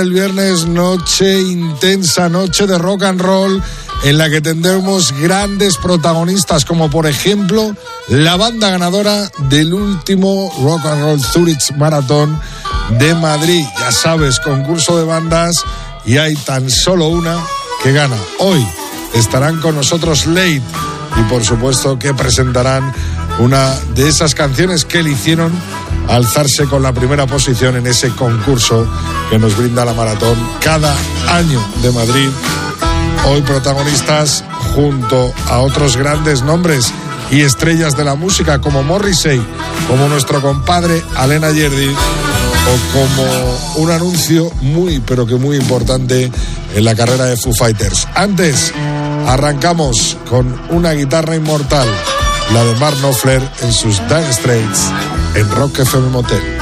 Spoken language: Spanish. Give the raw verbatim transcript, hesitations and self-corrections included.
El viernes, noche intensa, noche de rock and roll, en la que tendremos grandes protagonistas, como por ejemplo la banda ganadora del último Rock and Roll Zurich Marathon de Madrid. Ya sabes, concurso de bandas, y hay tan solo una que gana. Hoy estarán con nosotros Late, y por supuesto que presentarán una de esas canciones que le hicieron alzarse con la primera posición en ese concurso que nos brinda la maratón cada año de Madrid. Hoy protagonistas junto a otros grandes nombres y estrellas de la música como Morrissey, como nuestro compadre Alain Ayerdi, o como un anuncio muy pero que muy importante en la carrera de Foo Fighters. Antes arrancamos con una guitarra inmortal, la de Mark Knopfler en sus Dire Straits en Rock F M Motel.